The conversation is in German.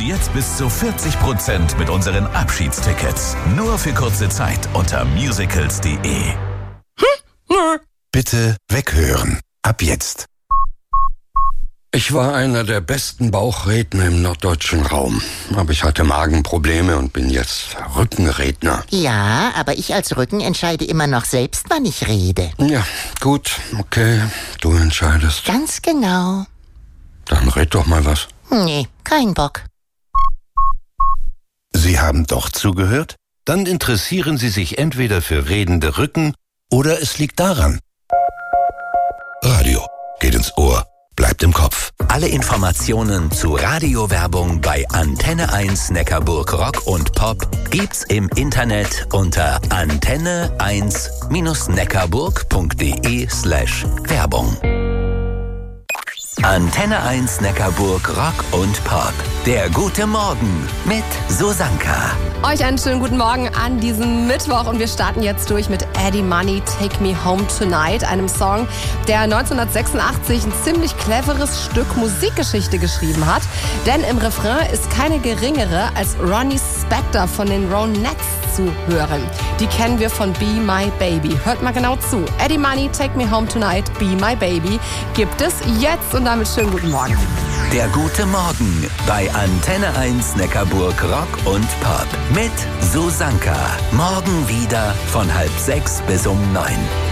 Sie jetzt bis zu 40% mit unseren Abschiedstickets. Nur für kurze Zeit unter musicals.de. Bitte weghören. Ab jetzt. Ich war einer der besten Bauchredner im norddeutschen Raum. Aber ich hatte Magenprobleme und bin jetzt Rückenredner. Ja, aber ich als Rücken entscheide immer noch selbst, wann ich rede. Ja, gut, okay, du entscheidest. Ganz genau. Dann red doch mal was. Nee, kein Bock. Sie haben doch zugehört? Dann interessieren Sie sich entweder für redende Rücken oder es liegt daran. Radio geht ins Ohr, bleibt im Kopf. Alle Informationen zu Radiowerbung bei Antenne 1 Neckarburg Rock und Pop gibt's im Internet unter antenne1-neckarburg.de/Werbung. Antenne 1 Neckarburg Rock und Pop. Der gute Morgen mit Susanka. Euch einen schönen guten Morgen an diesem Mittwoch und wir starten jetzt durch mit Eddie Money, Take Me Home Tonight, einem Song, der 1986 ein ziemlich cleveres Stück Musikgeschichte geschrieben hat. Denn im Refrain ist keine geringere als Ronnie Spector von den Ronettes zu hören. Die kennen wir von Be My Baby. Hört mal genau zu. Eddie Money, Take Me Home Tonight, Be My Baby gibt es jetzt und damit schönen guten Morgen. Der gute Morgen bei Antenne 1 Neckarburg Rock und Pop mit Susanka. Morgen wieder von 5:30 bis 9.